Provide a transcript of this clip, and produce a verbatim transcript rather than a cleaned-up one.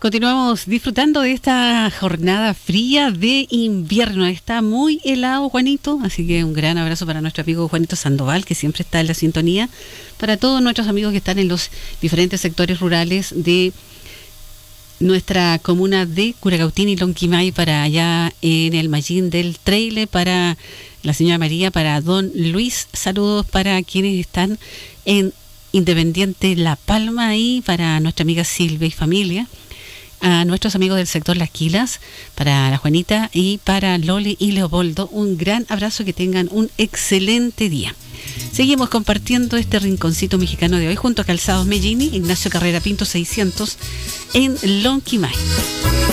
Continuamos disfrutando de esta jornada fría de invierno. Está muy helado, Juanito, así que un gran abrazo para nuestro amigo Juanito Sandoval, que siempre está en la sintonía, para todos nuestros amigos que están en los diferentes sectores rurales de nuestra comuna de Curacautín y Lonquimay, para allá en el Mallín del Treile, para la señora María, para don Luis, saludos para quienes están en Independiente La Palma y para nuestra amiga Silvia y familia, a nuestros amigos del sector Las Quilas, para la Juanita y para Loli y Leopoldo, un gran abrazo, que tengan un excelente día. Seguimos compartiendo este rinconcito mexicano de hoy junto a Calzados Mellini, Ignacio Carrera Pinto seiscientos en Lonquimay.